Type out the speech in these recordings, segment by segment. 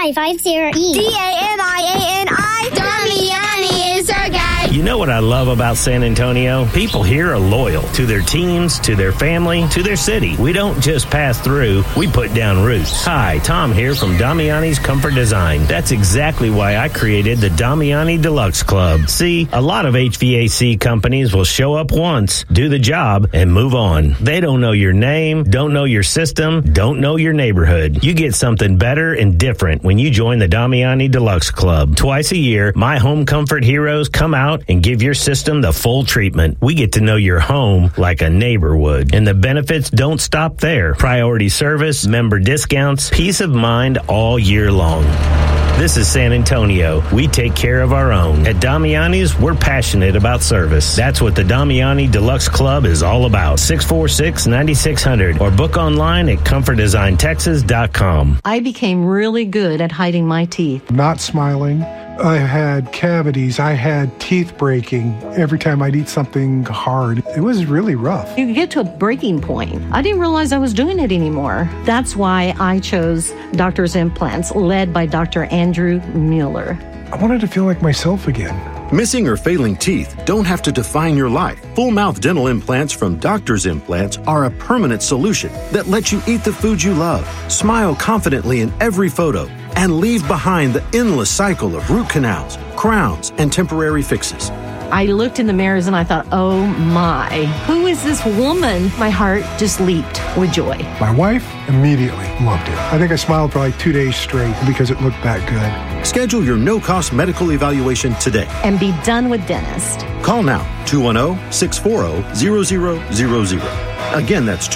D-A-N-I-A-N-I. Damiani is our guy. You know what I love about San Antonio? People here are loyal to their teams, to their family, to their city. We don't just pass through, we put down roots. Hi, Tom here from Damiani's Comfort Design. That's exactly why I created the Damiani Deluxe Club. See, a lot of HVAC companies will show up once, do the job, and move on. They don't know your name, don't know your system, don't know your neighborhood. You get something better and different when you join the Damiani Deluxe Club. Twice a year, my home comfort heroes come out and give your system the full treatment. We get to know your home like a neighbor would. And the benefits don't stop there. Priority service, member discounts, peace of mind all year long. This is San Antonio. We take care of our own. At Damiani's, we're passionate about service. That's what the Damiani Deluxe Club is all about. 646-9600 or book online at comfortdesigntexas.com. I became really good at hiding my teeth. Not smiling. I had cavities. I had teeth breaking every time I'd eat something hard. It was really rough. You get to a breaking point. I didn't realize I was doing it anymore. That's why I chose Doctor's Implants, led by Dr. Andrew Mueller. I wanted to feel like myself again. Missing or failing teeth don't have to define your life. Full mouth dental implants from Doctor's Implants are a permanent solution that lets you eat the food you love, smile confidently in every photo, and leave behind the endless cycle of root canals, crowns, and temporary fixes. I looked in the mirrors and I thought, oh my, who is this woman? My heart just leaped with joy. My wife immediately loved it. I think I smiled for like 2 days straight because it looked that good. Schedule your no-cost medical evaluation today. And be done with dentist. Call now, 210-640-0000. Again, that's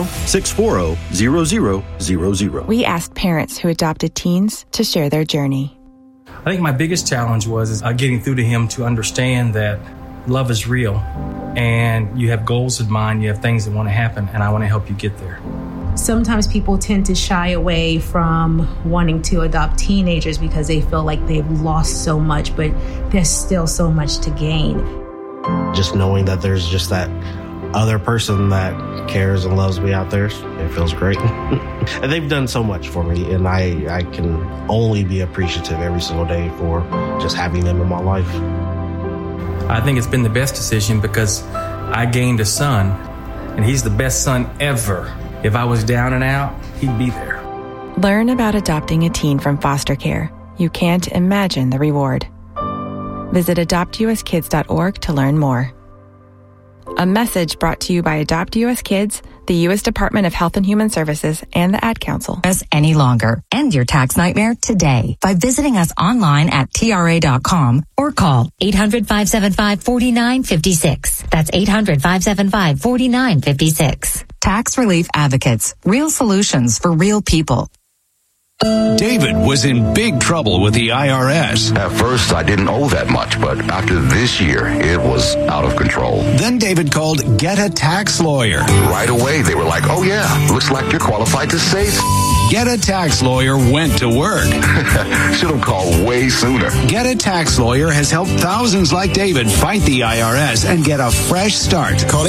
210-640-0000. We asked parents who adopted teens to share their journey. I think my biggest challenge was getting through to him to understand that love is real and you have goals in mind, you have things that want to happen, and I want to help you get there. Sometimes people tend to shy away from wanting to adopt teenagers because they feel like they've lost so much, but there's still so much to gain. Just knowing that there's just that other person that cares and loves me out there, it feels great. And they've done so much for me, and I can only be appreciative every single day for just having them in my life. I think it's been the best decision because I gained a son, and he's the best son ever. If I was down and out, he'd be there. Learn about adopting a teen from foster care. You can't imagine the reward. Visit adoptuskids.org to learn more. A message brought to you by Adopt U.S. Kids, the U.S. Department of Health and Human Services, and the Ad Council. Any longer. End your tax nightmare today by visiting us online at TRA.com or call 800-575-4956. That's 800-575-4956. Tax Relief Advocates. Real solutions for real people. David was in big trouble with the IRS. At first, I didn't owe that much, but after this year, it was out of control. Then David called Get a Tax Lawyer. Right away, they were like, oh yeah, looks like you're qualified to save. Get a Tax Lawyer went to work. Should have called way sooner. Get a Tax Lawyer has helped thousands like David fight the IRS and get a fresh start. Call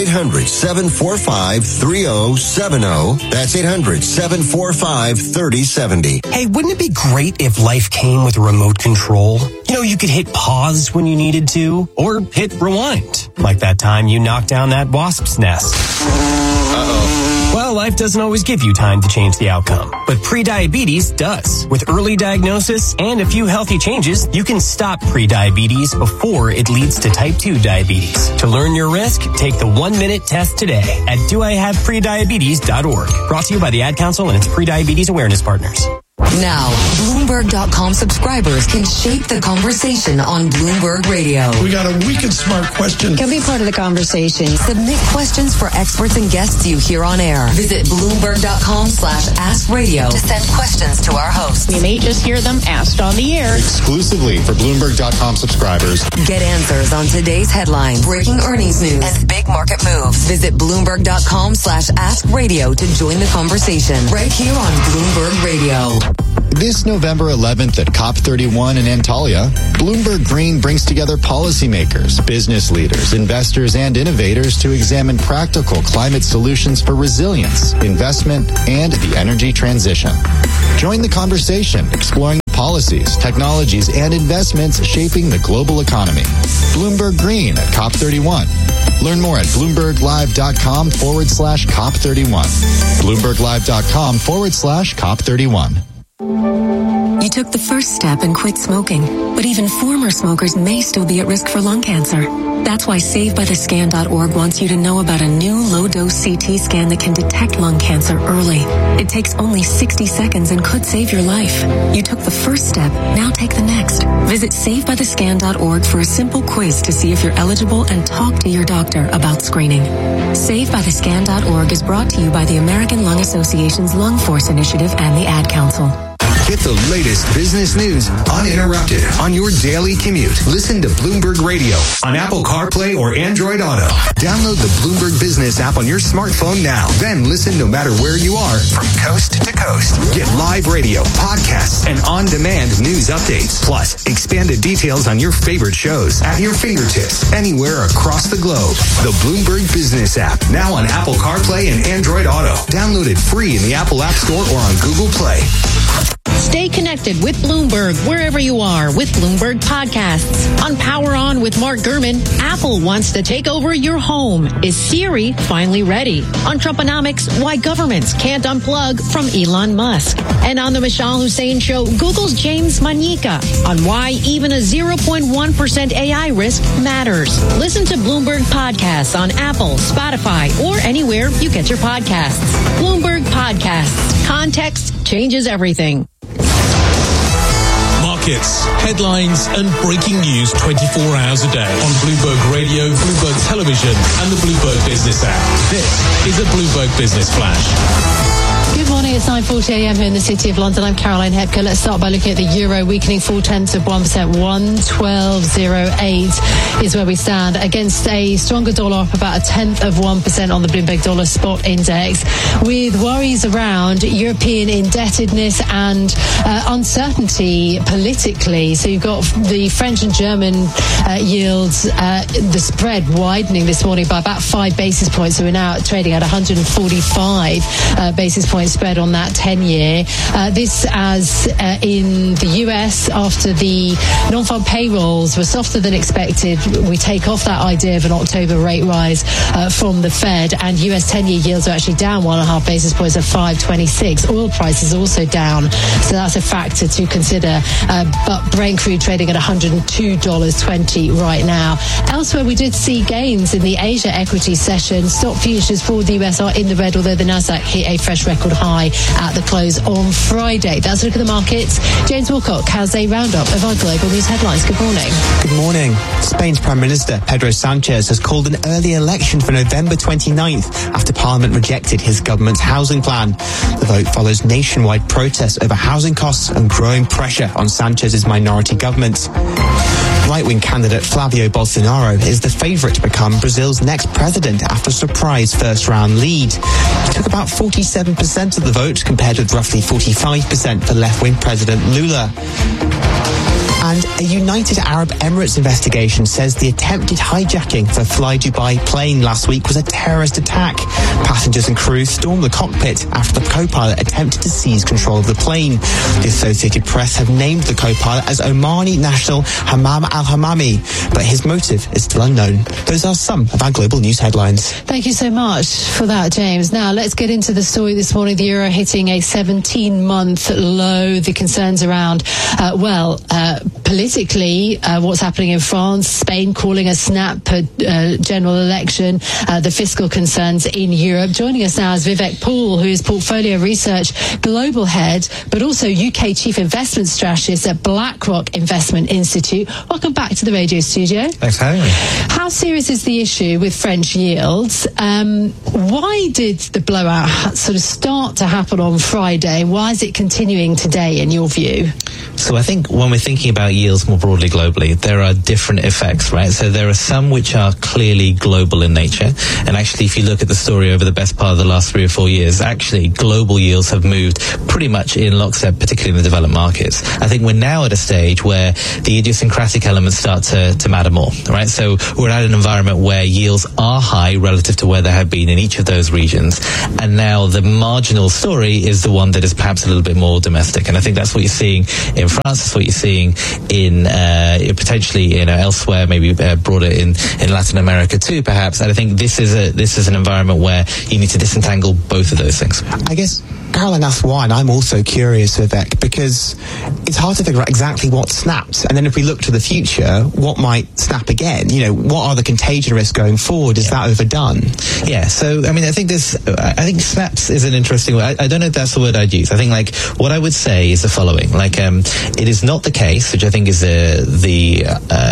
800-745-3070. That's 800-745-3070. Hey, wouldn't it be great if life came with a remote control? You know, you could hit pause when you needed to, or hit rewind. Like that time you knocked down that wasp's nest. Well, life doesn't always give you time to change the outcome, but prediabetes does. With early diagnosis and a few healthy changes, you can stop prediabetes before it leads to type 2 diabetes. To learn your risk, take the 1-minute test today at doihaveprediabetes.org. Brought to you by the Ad Council and its prediabetes awareness partners. Now, Bloomberg.com subscribers can shape the conversation on Bloomberg Radio. We got a Wicked Smart question. Can be part of the conversation. Submit questions for experts and guests you hear on air. Visit Bloomberg.com/askradio to send questions to our hosts. You may just hear them asked on the air. Exclusively for Bloomberg.com subscribers. Get answers on today's headlines, breaking earnings news, and big market moves. Visit Bloomberg.com/askradio to join the conversation right here on Bloomberg Radio. This November 11th at COP31 in Antalya, Bloomberg Green brings together policymakers, business leaders, investors, and innovators to examine practical climate solutions for resilience, investment, and the energy transition. Join the conversation, exploring policies, technologies, and investments shaping the global economy. Bloomberg Green at COP31. Learn more at BloombergLive.com/COP31. BloombergLive.com/COP31. You took the first step and quit smoking, but even former smokers may still be at risk for lung cancer. That's why SaveByTheScan.org wants you to know about a new low-dose CT scan that can detect lung cancer early. It takes only 60 seconds and could save your life. You took the first step, now take the next. Visit SaveByTheScan.org for a simple quiz to see if you're eligible and talk to your doctor about screening. SaveByTheScan.org is brought to you by the American Lung Association's Lung Force Initiative and the Ad Council. Get the latest business news uninterrupted on your daily commute. Listen to Bloomberg Radio on Apple CarPlay or Android Auto. Download the Bloomberg Business app on your smartphone now. Then listen no matter where you are from coast to coast. Get live radio, podcasts, and on-demand news updates. Plus, expanded details on your favorite shows at your fingertips anywhere across the globe. The Bloomberg Business app, now on Apple CarPlay and Android Auto. Download it free in the Apple App Store or on Google Play. Stay connected with Bloomberg wherever you are with Bloomberg Podcasts. On Power On with Mark Gurman, Apple wants to take over your home. Is Siri finally ready? On Trumponomics, why governments can't unplug from Elon Musk. And on the Michelle Hussein Show, Google's James Manyika on why even a 0.1% AI risk matters. Listen to Bloomberg Podcasts on Apple, Spotify, or anywhere you get your podcasts. Bloomberg Podcasts. Context changes everything. Markets, headlines, and breaking news 24 hours a day on Bloomberg Radio, Bloomberg Television, and the Bloomberg Business app. This is a Bloomberg Business Flash. Good morning, it's 9:40 a.m. here in the City of London. I'm Caroline Hepker. Let's start by looking at the euro weakening 0.4%, 112.08 is where we stand against a stronger dollar, up about 0.1% on the Bloomberg Dollar Spot Index, with worries around European indebtedness and uncertainty politically. So you've got the French and German yields, the spread widening this morning by about 5 basis points. So we're now trading at 145 basis points spread on that 10-year. This as in the US, after the non-farm payrolls were softer than expected, we take off that idea of an October rate rise from the Fed, and US 10-year yields are actually down 1.5 basis points at 5.26. Oil prices also down, so that's a factor to consider. But Brent crude trading at $102.20 right now. Elsewhere, we did see gains in the Asia equity session. Stock futures for the US are in the red, although the Nasdaq hit a fresh record high at the close on Friday. That's a look at the markets. James Wilcock has a roundup of our global news headlines. Good morning. Good morning. Spain's Prime Minister Pedro Sanchez has called an early election for November 29th after Parliament rejected his government's housing plan. The vote follows nationwide protests over housing costs and growing pressure on Sanchez's minority government. Right-wing candidate Flavio Bolsonaro is the favourite to become Brazil's next president after a surprise first-round lead. He took about 47% of the vote, compared with roughly 45% for left-wing President Lula. And a United Arab Emirates investigation says the attempted hijacking of a Fly Dubai plane last week was a terrorist attack. Passengers and crew stormed the cockpit after the co-pilot attempted to seize control of the plane. The Associated Press have named the co-pilot as Omani national Hammam al-Hammami, but his motive is still unknown. Those are some of our global news headlines. Thank you so much for that, James. Now, let's get into the story this morning. The euro hitting a 17-month low. The concerns around, politically, what's happening in France, Spain calling a snap general election, the fiscal concerns in Europe. Joining us now is Vivek Pool, who is Portfolio Research Global Head, but also UK Chief Investment Strategist at BlackRock Investment Institute. Welcome back to the radio studio. Thanks for having me. How serious is the issue with French yields? Why did the blowout sort of start to happen on Friday? Why is it continuing today, in your view? So I think when we're thinking about yields more broadly globally, there are different effects, right? So there are some which are clearly global in nature. And actually, if you look at the story over the best part of the last 3 or 4 years, actually global yields have moved pretty much in lockstep, particularly in the developed markets. I think we're now at a stage where the idiosyncratic elements start to matter more, right? So we're at an environment where yields are high relative to where they have been in each of those regions. And now the marginal story is the one that is perhaps a little bit more domestic. And I think that's what you're seeing in France. France. That's what you're seeing in potentially elsewhere, maybe broader in Latin America too, perhaps. And I think this is an environment where you need to disentangle both of those things. I guess, Caroline, that's why, and I'm also curious, Vivek, because it's hard to figure out exactly what snapped. And then if we look to the future, what might snap again? What are the contagion risks going forward? Is that overdone? Yeah, so, I think snaps is an interesting word. I don't know if that's the word I'd use. I think, what I would say is the following. It is not the case, which I think is the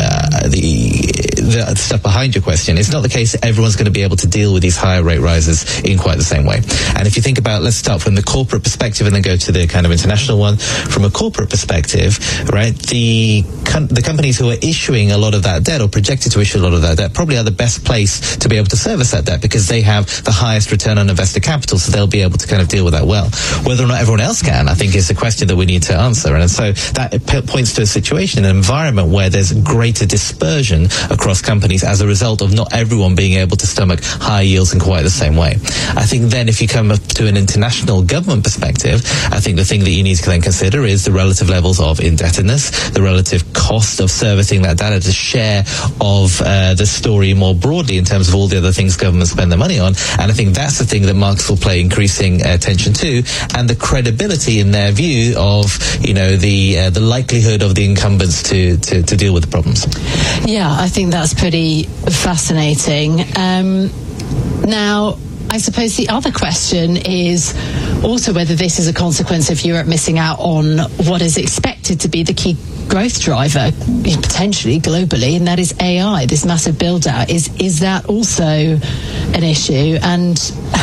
stuff behind your question. It's not the case that everyone's going to be able to deal with these higher rate rises in quite the same way. And if you think about, let's start from the corporate perspective and then go to the kind of international one. From a corporate perspective, right, the companies who are issuing a lot of that debt or projected to issue a lot of that debt probably are the best place to be able to service that debt because they have the highest return on invested capital, so they'll be able to kind of deal with that well. Whether or not everyone else can, I think, is a question that we need to answer. And so that points to a situation, an environment where there's greater dispersion across companies as a result of not everyone being able to stomach high yields in quite the same way. I think then if you come up to an international government perspective, I think the thing that you need to then consider is the relative levels of indebtedness, the relative cost of servicing that data, the share of the story more broadly in terms of all the other things governments spend their money on. And I think that's the thing that markets will pay increasing attention to, and the credibility in their view of, the likelihood of the incumbents to deal with the problems. Yeah, I think that's pretty fascinating. Now, I suppose the other question is also whether this is a consequence of Europe missing out on what is expected to be the key growth driver, potentially globally, and that is AI, this massive build-out. Is that also an issue? And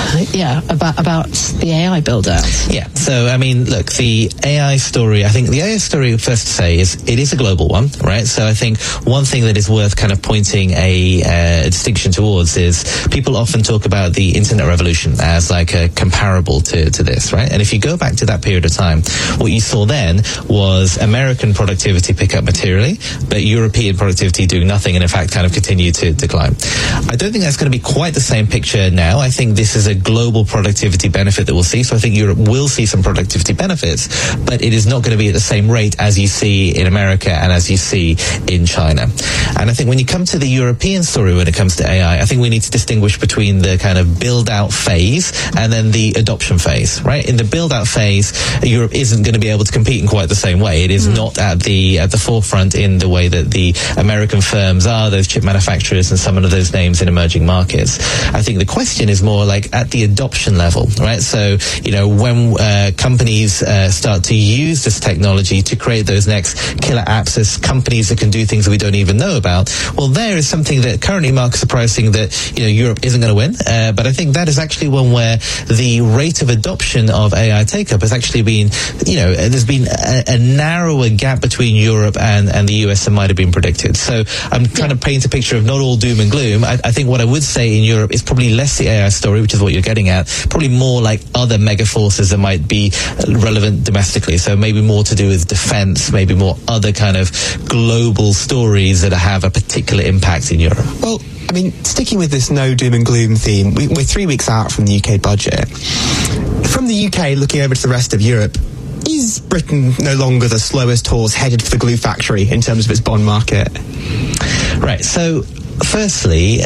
about the AI build-out. Yeah, so look, the AI story, I think the AI story, first to say, is it is a global one, right? So I think one thing that is worth kind of pointing a distinction towards is people often talk about the internet revolution as like a comparable to this, right? And if you go back to that period of time, what you saw then was American productivity pick up materially, but European productivity doing nothing, and in fact kind of continue to decline. I don't think that's going to be quite the same picture now. I think this is a global productivity benefit that we'll see. So I think Europe will see some productivity benefits, but it is not going to be at the same rate as you see in America and as you see in China. And I think when you come to the European story when it comes to AI, I think we need to distinguish between the kind of build-out phase and then the adoption phase, right? In the build-out phase, Europe isn't going to be able to compete in quite the same way. It is not at the forefront in the way that the American firms are, those chip manufacturers and some of those names in emerging markets. I think the question is more like at the adoption level, right? So, when companies start to use this technology to create those next killer apps as companies that can do things that we don't even know about, well, there is something that currently markets are pricing that, Europe isn't going to win. But I think that is actually one where the rate of adoption of AI take-up has actually been, there's been a narrower gap between Europe and the US than might have been predicted. So I'm trying to paint a picture of not all doom and gloom. I think what I would say in Europe is probably less the AI story, which is what you're getting at, probably more like other mega forces that might be relevant domestically. So maybe more to do with defense, maybe more other kind of global stories that have a particular impact in Europe. Well, sticking with this no doom and gloom theme, we're 3 weeks out from the UK budget. From the UK, looking over to the rest of Europe, is Britain no longer the slowest horse headed for the glue factory in terms of its bond market? Right. So, firstly,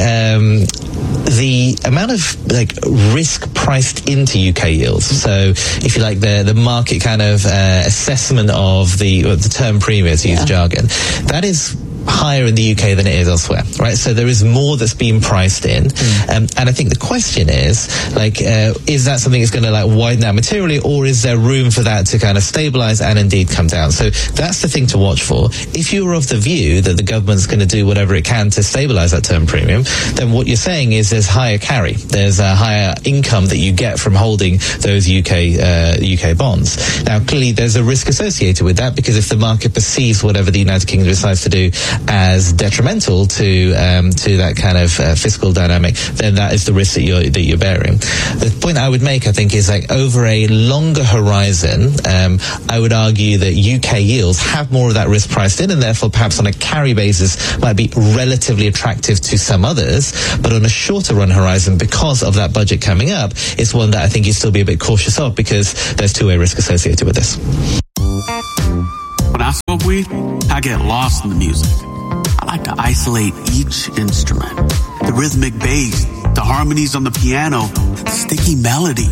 the amount of risk priced into UK yields. So, if you like, the market kind of assessment of the term premium, to use jargon, that is higher in the UK than it is elsewhere, right? So there is more that's being priced in. And I think the question is that something that's going to widen out materially, or is there room for that to kind of stabilize and indeed come down? So that's the thing to watch for. If you're of the view that the government's going to do whatever it can to stabilize that term premium, then what you're saying is there's higher carry. There's a higher income that you get from holding those UK bonds. Now, clearly there's a risk associated with that, because if the market perceives whatever the United Kingdom decides to do as detrimental to that kind of fiscal dynamic, then that is the risk that you're bearing. The point I would make, I think, is over a longer horizon, I would argue that UK yields have more of that risk priced in, and therefore perhaps on a carry basis might be relatively attractive to some others. But on a shorter run horizon, because of that budget coming up, it's one that I think you still be a bit cautious of, because there's two-way risk associated with this. When I I smoke weed, I get lost in the music. I like to isolate each instrument. The rhythmic bass, the harmonies on the piano, the sticky melody.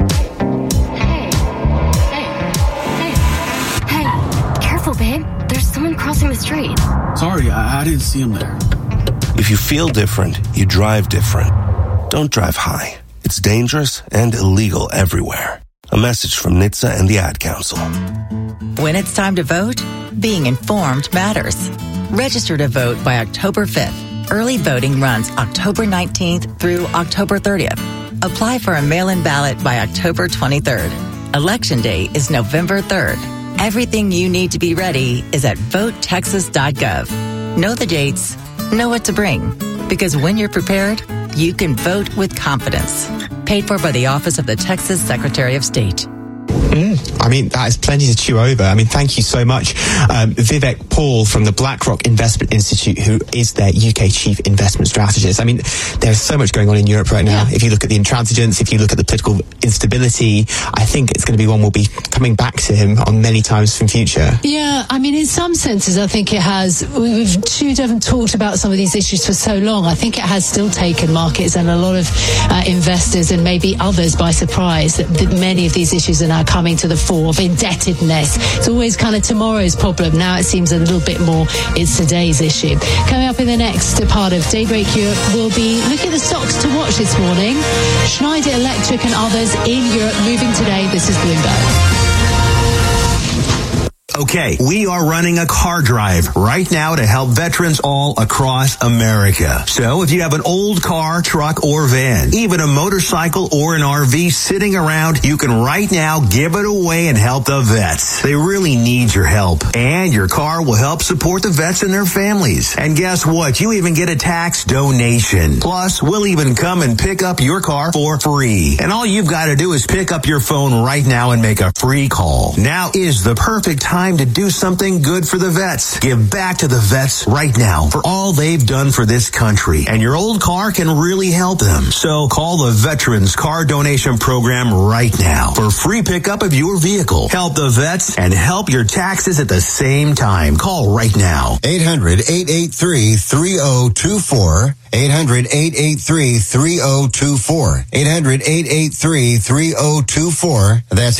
Hey, careful, babe. There's someone crossing the street. Sorry, I didn't see him there. If you feel different, you drive different. Don't drive high. It's dangerous and illegal everywhere. A message from NHTSA and the Ad Council. When it's time to vote, being informed matters. Register to vote by October 5th. Early voting runs October 19th through October 30th. Apply for a mail-in ballot by October 23rd. Election day is November 3rd. Everything you need to be ready is at votetexas.gov. Know the dates, know what to bring, because when you're prepared, you can vote with confidence. Paid for by the Office of the Texas Secretary of State. I mean, that is plenty to chew over. I mean, thank you so much. Vivek Paul from the BlackRock Investment Institute, who is their UK Chief Investment Strategist. I mean, there's so much going on in Europe right now. Yeah. If you look at the intransigence, if you look at the political instability, I think it's going to be one we'll be coming back to him on many times in future. Yeah, I mean, in some senses, I think it has. We've haven't talked about some of these issues for so long. I think it has still taken markets and a lot of investors and maybe others by surprise that many of these issues are now coming to the fore, of indebtedness. It's always kind of tomorrow's problem. Now it seems a little bit more it's today's issue. Coming up in the next part of Daybreak Europe, we'll be looking at the stocks to watch this morning. Schneider Electric and others in Europe moving today. This is Bloomberg. Okay, we are running a car drive right now to help veterans all across America. So if you have an old car, truck, or van, even a motorcycle or an RV sitting around, you can right now give it away and help the vets. They really need your help. And your car will help support the vets and their families. And guess what? You even get a tax donation. Plus, we'll even come and pick up your car for free. And all you've got to do is pick up your phone right now and make a free call. Now is the perfect time to do something good for the vets. Give back to the vets right now for all they've done for this country. And your old car can really help them. So call the Veterans Car Donation Program right now for free pickup of your vehicle. Help the vets and help your taxes at the same time. Call right now. 800-883-3024. 800-883-3024. 800-883-3024. That's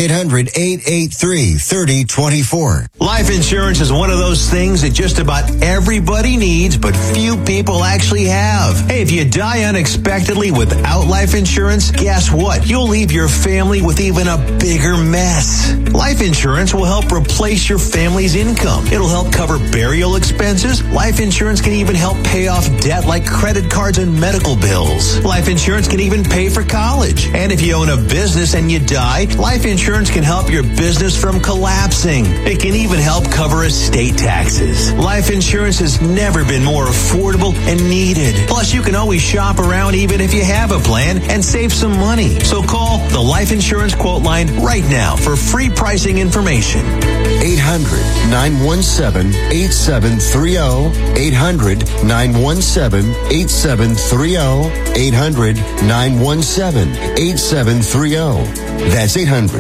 800-883-3024. Life insurance is one of those things that just about everybody needs, but few people actually have. Hey, if you die unexpectedly without life insurance, guess what? You'll leave your family with even a bigger mess. Life insurance will help replace your family's income. It'll help cover burial expenses. Life insurance can even help pay off debt like credit cards and medical bills. Life insurance can even pay for college. And if you own a business and you die, life insurance can help your business from collapsing. It can even help cover estate taxes. Life insurance has never been more affordable and needed. Plus, you can always shop around even if you have a plan and save some money. So call the Life Insurance Quote Line right now for free pricing information. 800-917-8730. 800-917-8730. 800-917-8730. That's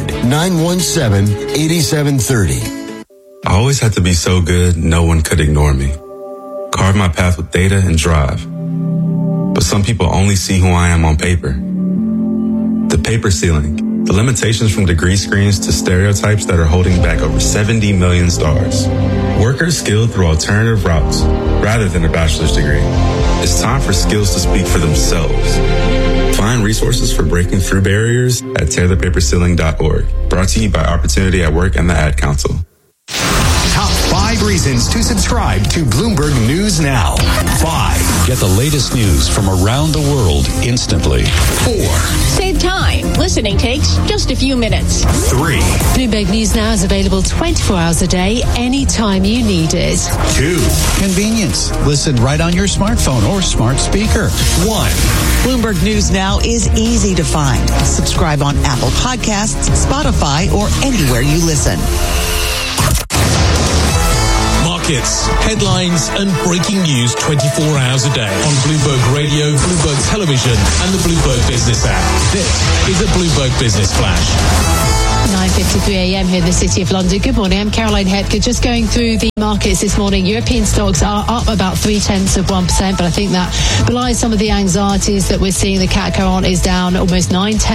800-917-8730. I always had to be so good, no one could ignore me. Carve my path with data and drive. But some people only see who I am on paper. The paper ceiling, the limitations from degree screens to stereotypes that are holding back over 70 million stars. Workers skilled through alternative routes rather than a bachelor's degree. It's time for skills to speak for themselves. Find resources for breaking through barriers at tearthepaperceiling.org. Brought to you by Opportunity at Work and the Ad Council. Top 5 reasons to subscribe to Bloomberg News Now. 5. Get the latest news from around the world instantly. 4. Save time. Listening takes just a few minutes. 3. Bloomberg News Now is available 24 hours a day, anytime you need it. 2. Convenience. Listen right on your smartphone or smart speaker. 1. Bloomberg News Now is easy to find. Subscribe on Apple Podcasts, Spotify, or anywhere you listen. Markets, headlines, and breaking news 24 hours a day on Bloomberg Radio, Bloomberg Television, and the Bloomberg Business app. This is a Bloomberg Business Flash. 9:53 a.m. here in the City of London. Good morning, I'm Caroline Hepker. Just going through the markets this morning. European stocks are up about 0.3%, but I think that belies some of the anxieties that we're seeing. The CAC 40 is down almost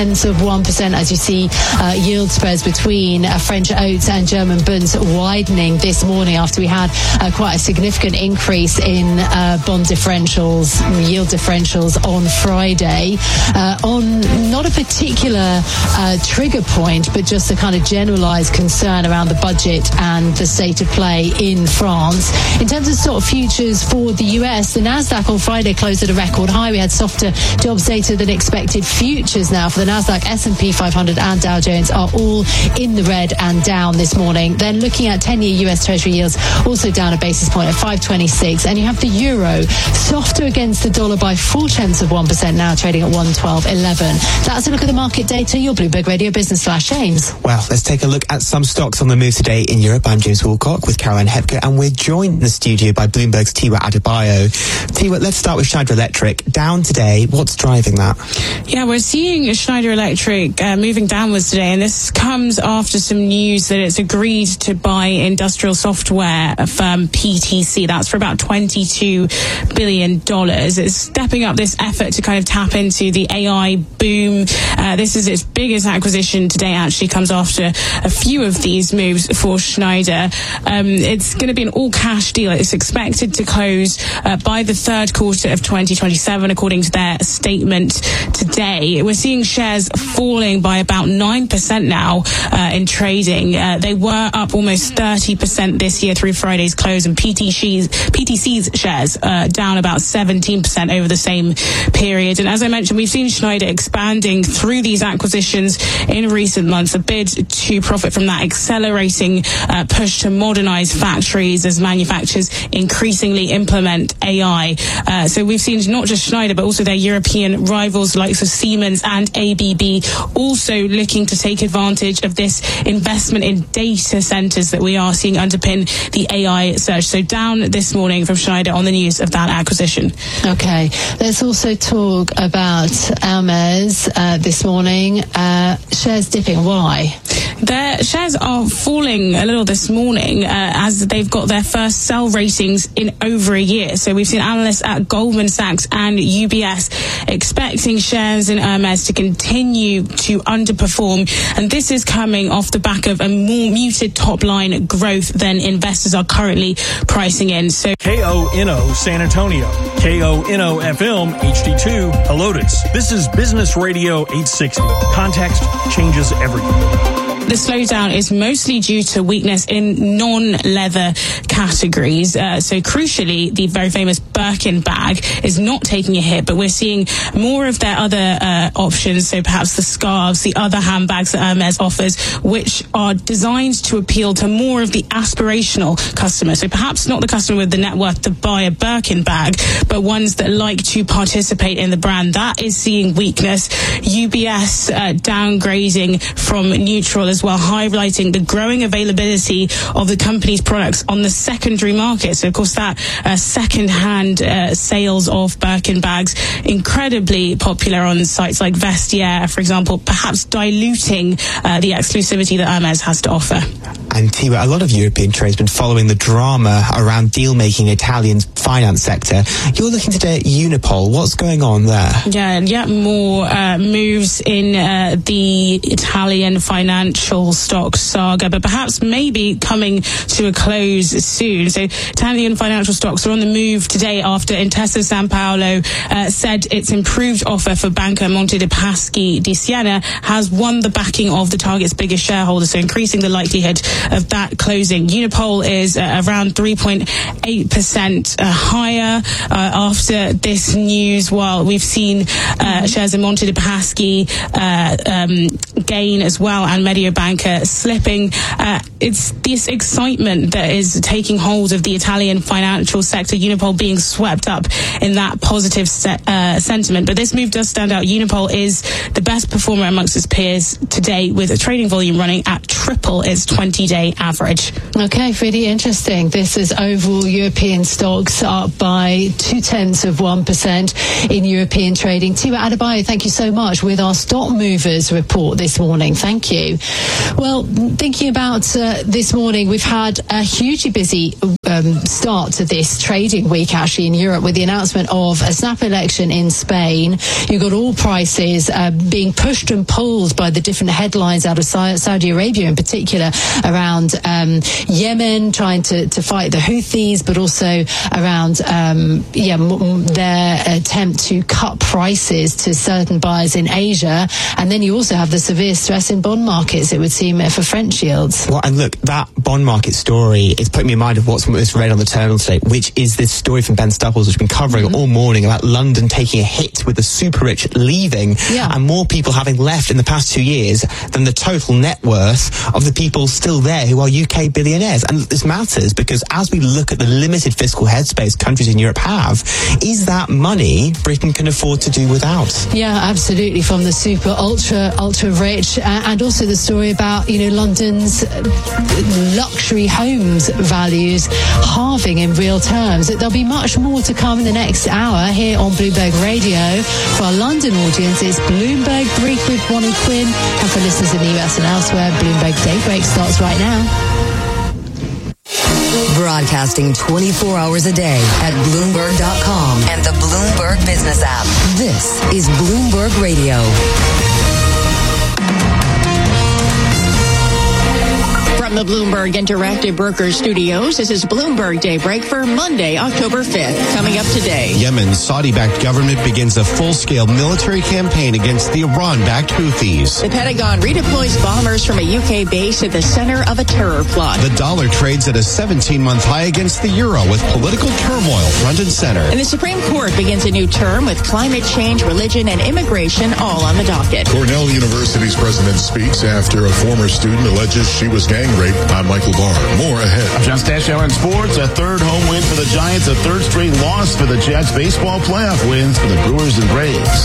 0.9%, as you see yield spreads between French oats and German bunds widening this morning after we had quite a significant increase in bond differentials, yield differentials on Friday, on not a particular trigger point, but just a kind of generalized concern around the budget and the state of play in France. In terms of sort of futures for the US, the Nasdaq on Friday closed at a record high. We had softer jobs data than expected. Futures now for the Nasdaq, S&P 500 and Dow Jones are all in the red and down this morning. Then looking at 10-year US Treasury yields, also down a basis point at 5.26, and you have the euro softer against the dollar by 0.4%, now trading at 112.11. That's a look at the market data. Your Bloomberg Radio Business Flash. James. Well, let's take a look at some stocks on the move today in Europe. I'm James Woolcock with Caroline Hepker, and we're joined in the studio by Bloomberg's Tiwa Adebayo. Tiwa, let's start with Schneider Electric. Down today. What's driving that? Yeah, we're seeing Schneider Electric moving downwards today, and this comes after some news that it's agreed to buy industrial software firm PTC. That's for about $22 billion. It's stepping up this effort to kind of tap into the AI boom. This is its biggest acquisition today, actually comes after a few of these moves for Schneider. It's going to be an all-cash deal. It's expected to close by the third quarter of 2027, according to their statement today. We're seeing shares falling by about 9% now in trading. They were up almost 30% this year through Friday's close, and PTC's shares down about 17% over the same period. And as I mentioned, we've seen Schneider expanding through these acquisitions in recent months, a bid to profit from that accelerating push to modernize factories as manufacturers increasingly implement AI. So we've seen not just Schneider, but also their European rivals, likes of Siemens and ABB, also looking to take advantage of this investment in data centers that we are seeing underpin the AI surge. So down this morning from Schneider on the news of that acquisition. Okay, let's also talk about Hermes this morning. Shares dipping. Why? Their shares are falling a little this morning as they've got their first sell ratings in over a year. So we've seen analysts at Goldman Sachs and UBS expecting shares in Hermes to continue to underperform. And this is coming off the back of a more muted top line growth than investors are currently pricing in. So KONO San Antonio, KONO FM HD2 Helotes. This is Business Radio 860. Context changes everything. The slowdown is mostly due to weakness in non-leather categories. So crucially, the very famous Birkin bag is not taking a hit, but we're seeing more of their other options. So perhaps the scarves, the other handbags that Hermes offers, which are designed to appeal to more of the aspirational customer. So perhaps not the customer with the net worth to buy a Birkin bag, but ones that like to participate in the brand. That is seeing weakness. UBS downgrading from neutral as well, highlighting the growing availability of the company's products on the secondary market. So, of course, that second-hand sales of Birkin bags, incredibly popular on sites like Vestiaire, for example, perhaps diluting the exclusivity that Hermes has to offer. And Tiwa, a lot of European trade has been following the drama around deal-making Italian finance sector. You're looking today at Unipol. What's going on there? Yeah, more moves in the Italian financial stock saga, but perhaps maybe coming to a close soon. So Italian financial stocks are on the move today after Intesa Sanpaolo said its improved offer for Banca Monte dei Paschi di Siena has won the backing of the target's biggest shareholder, so increasing the likelihood of that closing. Unipol is around 3.8% higher after this news, while we've seen shares in Monte dei Paschi gain as well, and Mediobanca slipping. It's this excitement that is taking hold of the Italian financial sector, Unipol being swept up in that positive sentiment. But this move does stand out. Unipol is the best performer amongst its peers today, with a trading volume running at triple its 20-day average. Okay, really interesting. This is overall European stocks up by 0.2% in European trading. Tiwa Adebayo, thank you so much with our stock movers report this morning. Thank you. Well, thinking about this morning, we've had a hugely busy start to this trading week, actually, in Europe, with the announcement of a snap election in Spain. You've got oil prices being pushed and pulled by the different headlines out of Saudi Arabia in particular, around Yemen trying to fight the Houthis, but also around their attempt to cut prices to certain buyers in Asia. And then you also have the severe stress in bond markets, it would seem, for French yields. Well, and look, that bond market story is putting me in mind of what's read on the terminal today, which is this story from Ben Stupples, which we've been covering all morning, about London taking a hit with the super rich leaving, and more people having left in the past 2 years than the total net worth of the people still there who are UK billionaires. And this matters because as we look at the limited fiscal headspace countries in Europe have, is that money Britain can afford to do without? Yeah, absolutely. From the super ultra rich, and also the story about, London's luxury homes values halving in real terms. There'll be much more to come in the next hour here on Bloomberg Radio. For our London audience, it's Bloomberg Brief with Bonnie Quinn, and for listeners in the US and elsewhere, Bloomberg Daybreak starts right now. Broadcasting 24 hours a day at Bloomberg.com and the Bloomberg Business app. This is Bloomberg Radio. From the Bloomberg Interactive Brokers Studios, this is Bloomberg Daybreak for Monday, October 5th. Coming up today. Yemen's Saudi-backed government begins a full-scale military campaign against the Iran-backed Houthis. The Pentagon redeploys bombers from a UK base at the center of a terror plot. The dollar trades at a 17-month high against the euro with political turmoil front and center. And the Supreme Court begins a new term with climate change, religion, and immigration all on the docket. Cornell University's president speaks after a former student alleges she was gang raped. I'm Michael Barr. More ahead. John Stashow in sports. A third home win for the Giants. A third straight loss for the Jets. Baseball playoff wins for the Brewers and Braves.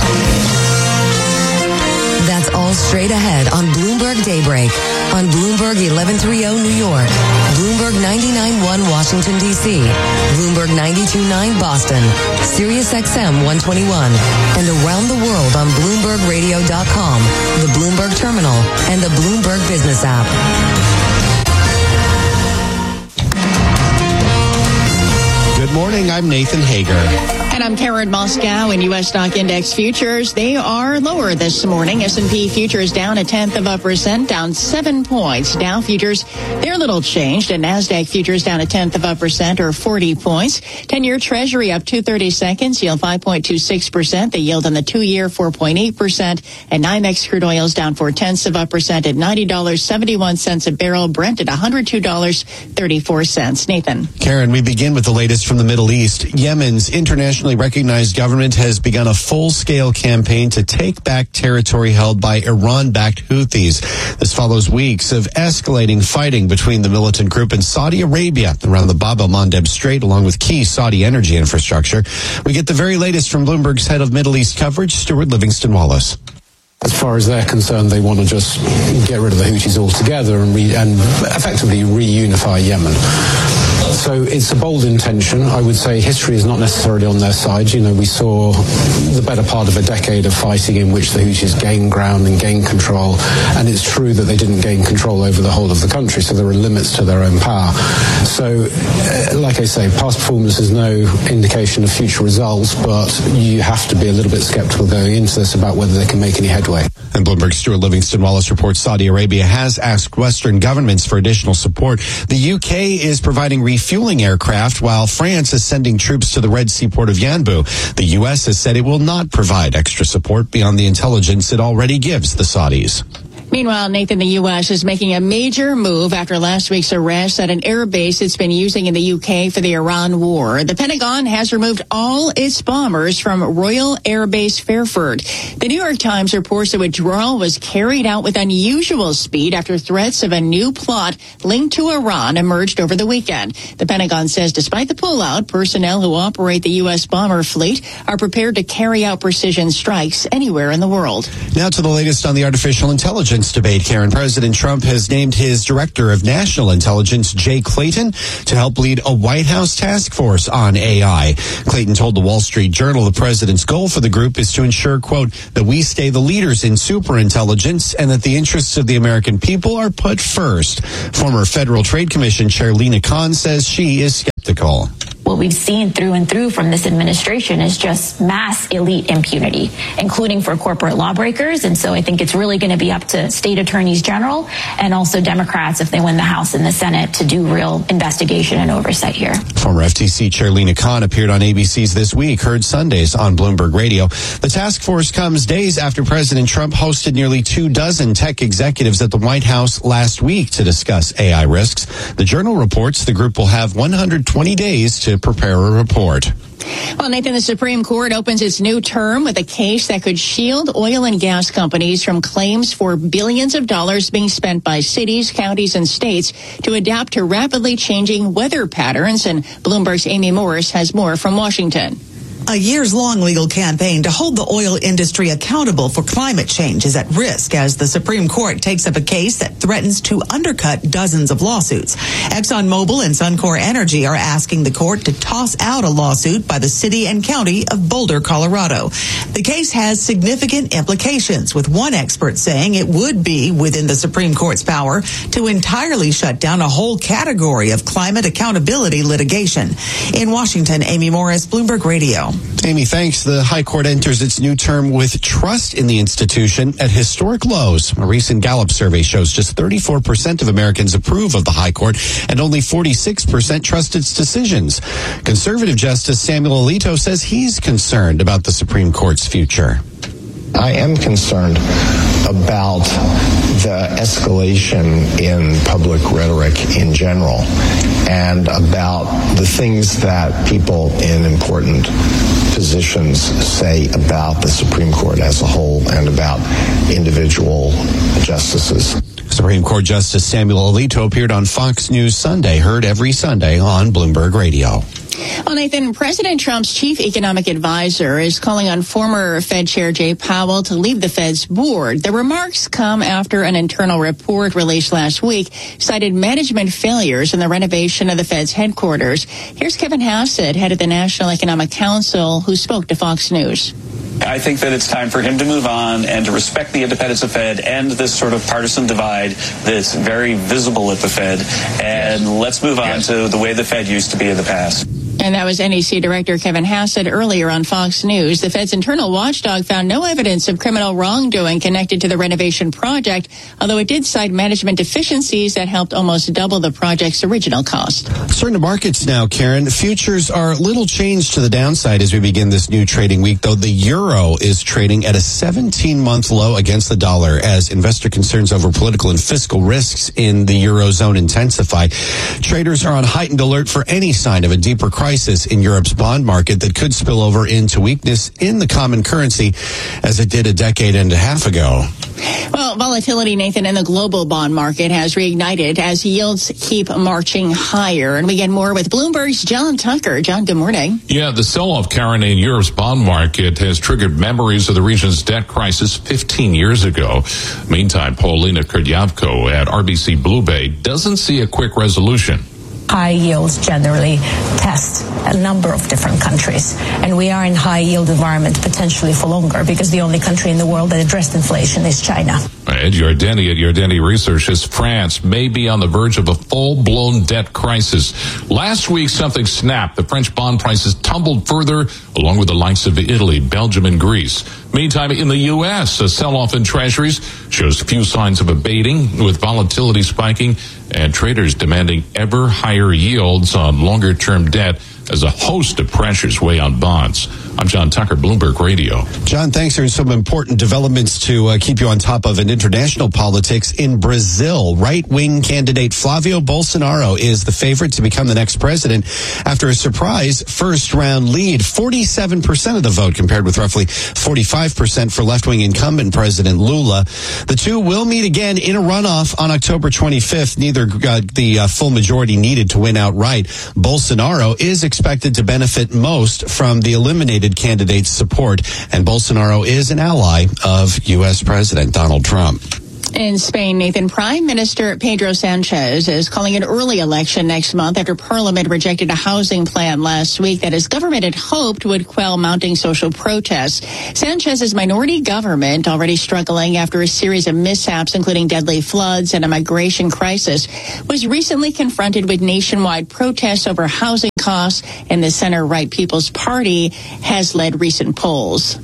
That's all straight ahead on Bloomberg Daybreak. On Bloomberg 1130 New York. Bloomberg 99.1 Washington, D.C. Bloomberg 92.9 Boston. Sirius XM 121. And around the world on BloombergRadio.com, the Bloomberg Terminal, and the Bloomberg Business app. Good morning, I'm Nathan Hager. And I'm Karen Moscow. In U.S. stock index futures, they are lower this morning. S&P futures down 0.1%, down 7 points. Dow futures, they're little changed. And NASDAQ futures down 0.1% or 40 points. 10-year Treasury up 2/32, yield 5.26%. The yield on the 2-year 4.8%. And NYMEX crude oil's down 0.4% at $90.71 a barrel. Brent at $102.34. Nathan. Karen, we begin with the latest from the Middle East. Yemen's internationally recognized government has begun a full-scale campaign to take back territory held by Iran-backed Houthis. This follows weeks of escalating fighting between the militant group and Saudi Arabia around the Bab el-Mandeb Strait, along with key Saudi energy infrastructure. We get the very latest from Bloomberg's head of Middle East coverage, Stuart Livingston-Wallace. As far as they're concerned, they want to just get rid of the Houthis altogether and effectively reunify Yemen. So it's a bold intention. I would say history is not necessarily on their side. We saw the better part of a decade of fighting in which the Houthis gained ground and gained control. And it's true that they didn't gain control over the whole of the country, so there are limits to their own power. So, like I say, past performance is no indication of future results, but you have to be a little bit skeptical going into this about whether they can make any headway. And Bloomberg's Stuart Livingston-Wallace reports Saudi Arabia has asked Western governments for additional support. The UK is providing refueling aircraft, while France is sending troops to the Red Sea port of Yanbu. The U.S. has said it will not provide extra support beyond the intelligence it already gives the Saudis. Meanwhile, Nathan, the U.S. is making a major move after last week's arrest at an air base it's been using in the U.K. for the Iran war. The Pentagon has removed all its bombers from Royal Air Base Fairford. The New York Times reports the withdrawal was carried out with unusual speed after threats of a new plot linked to Iran emerged over the weekend. The Pentagon says despite the pullout, personnel who operate the U.S. bomber fleet are prepared to carry out precision strikes anywhere in the world. Now to the latest on the artificial intelligence intelligence debate, Karen. President Trump has named his director of national intelligence, Jay Clayton, to help lead a White House task force on AI. Clayton told the Wall Street Journal the president's goal for the group is to ensure, quote, that we stay the leaders in superintelligence and that the interests of the American people are put first. Former Federal Trade Commission Chair Lina Khan says she is skeptical. What we've seen through and through from this administration is just mass elite impunity, including for corporate lawbreakers. And so I think it's really going to be up to state attorneys general and also Democrats, if they win the House and the Senate, to do real investigation and oversight here. Former FTC Chair Lina Khan appeared on ABC's This Week, heard Sundays on Bloomberg Radio. The task force comes days after President Trump hosted nearly 24 tech executives at the White House last week to discuss AI risks. The Journal reports the group will have 120 days to prepare a report. Well, Nathan, the Supreme Court opens its new term with a case that could shield oil and gas companies from claims for billions of dollars being spent by cities, counties, and states to adapt to rapidly changing weather patterns. And Bloomberg's Amy Morris has more from Washington. A years-long legal campaign to hold the oil industry accountable for climate change is at risk as the Supreme Court takes up a case that threatens to undercut dozens of lawsuits. ExxonMobil and Suncor Energy are asking the court to toss out a lawsuit by the city and county of Boulder, Colorado. The case has significant implications, with one expert saying it would be within the Supreme Court's power to entirely shut down a whole category of climate accountability litigation. In Washington, Amy Morris, Bloomberg Radio. Amy, thanks. The High Court enters its new term with trust in the institution at historic lows. A recent Gallup survey shows just 34% of Americans approve of the High Court and only 46% trust its decisions. Conservative Justice Samuel Alito says he's concerned about the Supreme Court's future. I am concerned about the escalation in public rhetoric in general and about the things that people in important positions say about the Supreme Court as a whole and about individual justices. Supreme Court Justice Samuel Alito appeared on Fox News Sunday, heard every Sunday on Bloomberg Radio. Well, Nathan, President Trump's chief economic advisor is calling on former Fed Chair Jay Powell to leave the Fed's board. The remarks come after an internal report released last week cited management failures in the renovation of the Fed's headquarters. Here's Kevin Hassett, head of the National Economic Council, who spoke to Fox News. I think that it's time for him to move on and to respect the independence of Fed and this sort of partisan divide that's very visible at the Fed. And let's move on to the way the Fed used to be in the past. And that was NEC Director Kevin Hassett earlier on Fox News. The Fed's internal watchdog found no evidence of criminal wrongdoing connected to the renovation project, although it did cite management deficiencies that helped almost double the project's original cost. Turn to markets now, Karen. Futures are little changed to the downside as we begin this new trading week, though the euro is trading at a 17-month low against the dollar as investor concerns over political and fiscal risks in the eurozone intensify. Traders are on heightened alert for any sign of a deeper crisis in Europe's bond market that could spill over into weakness in the common currency as it did a decade and a half ago. Well, volatility, Nathan, in the global bond market has reignited as yields keep marching higher. And we get more with Bloomberg's John Tucker. John, good morning. Yeah, the sell-off, Karen, in Europe's bond market has triggered memories of the region's debt crisis 15 years ago. Meantime, Paulina Kurdyavko at RBC BlueBay doesn't see a quick resolution. High yields generally test a number of different countries. And we are in high yield environment potentially for longer because the only country in the world that addressed inflation is China. Ed Yardeni at Yardeni Research says France may be on the verge of a full-blown debt crisis. Last week, something snapped. The French bond prices tumbled further, along with the likes of Italy, Belgium, and Greece. Meantime, in the U.S., a sell-off in treasuries shows few signs of abating, with volatility spiking and traders demanding ever higher yields on longer-term debt as a host of pressures weigh on bonds. I'm John Tucker, Bloomberg Radio. John, thanks. There's some important developments to keep you on top of in international politics. In Brazil, right-wing candidate Flavio Bolsonaro is the favorite to become the next president after a surprise first-round lead. 47% of the vote compared with roughly 45% for left-wing incumbent President Lula. The two will meet again in a runoff on October 25th. Neither got the full majority needed to win outright. Bolsonaro is expected to benefit most from the eliminated candidate's support, and Bolsonaro is an ally of U.S. President Donald Trump. In Spain, Nathan, Prime Minister Pedro Sanchez is calling an early election next month after Parliament rejected a housing plan last week that his government had hoped would quell mounting social protests. Sanchez's minority government, already struggling after a series of mishaps, including deadly floods and a migration crisis, was recently confronted with nationwide protests over housing costs, and the center-right People's Party has led recent polls.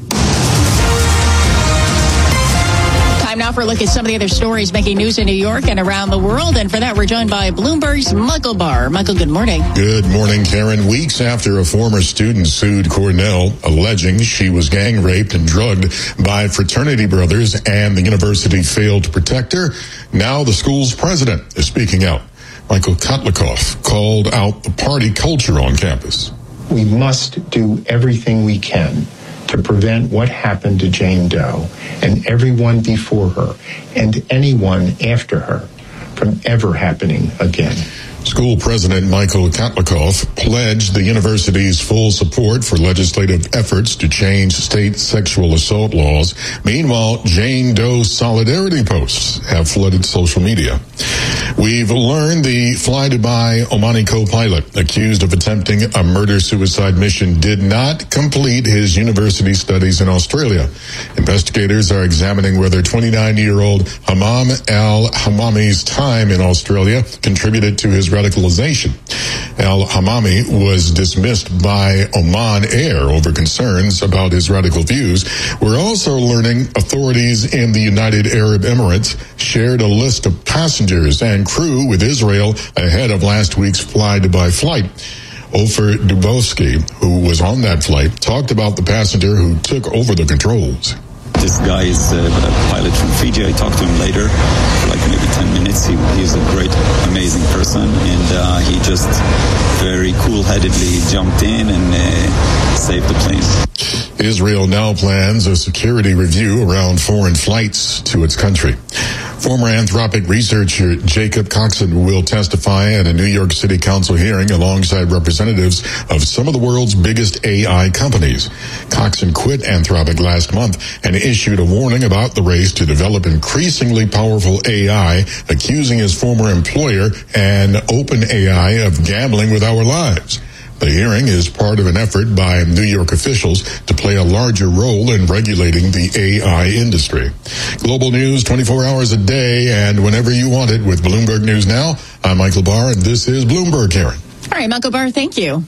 Time now for a look at some of the other stories making news in New York and around the world. And for that, we're joined by Bloomberg's Michael Barr. Michael, good morning. Good morning, Karen. Weeks after a former student sued Cornell, alleging she was gang raped and drugged by fraternity brothers and the university failed to protect her, now the school's president is speaking out. Michael Kotlikoff called out the party culture on campus. We must do everything we can to prevent what happened to Jane Doe and everyone before her and anyone after her from ever happening again. School President Michael Kotlikoff pledged the university's full support for legislative efforts to change state sexual assault laws. Meanwhile, Jane Doe solidarity posts have flooded social media. We've learned the Fly Dubai Omani co-pilot accused of attempting a murder-suicide mission did not complete his university studies in Australia. Investigators are examining whether 29-year-old Hammam al-Hammami's time in Australia contributed to his radicalization. Al-Hammami was dismissed by Oman Air over concerns about his radical views. We're also learning authorities in the United Arab Emirates shared a list of passengers and crew with Israel ahead of last week's Fly Dubai flight. Ofer Dubovsky, who was on that flight, talked about the passenger who took over the controls. This guy is a pilot from Fiji. I talked to him later for like maybe 10 minutes. He's a great, amazing person, and he just very cool-headedly jumped in and saved the plane. Israel now plans a security review around foreign flights to its country. Former Anthropic researcher Jacob Coxon will testify at a New York City Council hearing alongside representatives of some of the world's biggest AI companies. Coxon quit Anthropic last month and issued a warning about the race to develop increasingly powerful AI, accusing his former employer and OpenAI of gambling with our lives. The hearing is part of an effort by New York officials to play a larger role in regulating the AI industry. Global news 24 hours a day and whenever you want it with Bloomberg News Now. I'm Michael Barr, and this is Bloomberg, Karen. All right, Michael Barr, thank you.